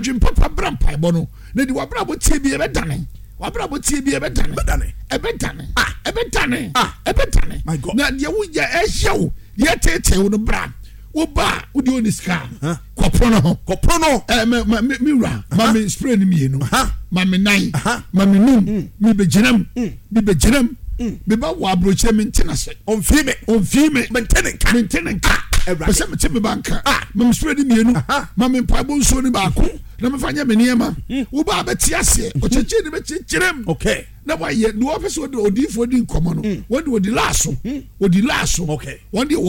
adwin papa brampa bono na di wabra bo tie bi e be dane wabra bo tie bi e be dane my God na de wo ya ehyew ye tete wo no bra wo ba wo di oniska kopono me wura ma me spray ni mienu ma me nine ma me num mi beginam me ba wa broche me ntenase on fi me maintenance Ese me teme banka me spray ni mienu ma me pa bo nso ni ba ko na me fanya me niema wo ba beti ase o cheche ni be chirem okay na wa ye no office odi odifo di nkomo no won di laso okay won di